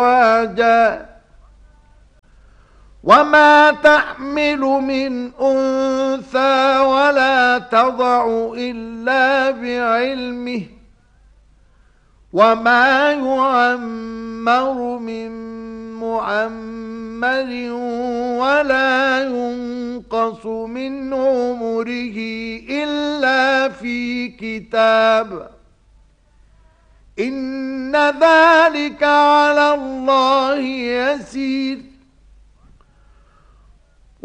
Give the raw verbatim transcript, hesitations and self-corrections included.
أزواجا وما تحمل من أنثى ولا تضع إلا بعلمه وما يعمر من معمر ولا ينقص من عمره إلا في كتاب إن ذلك على الله يسير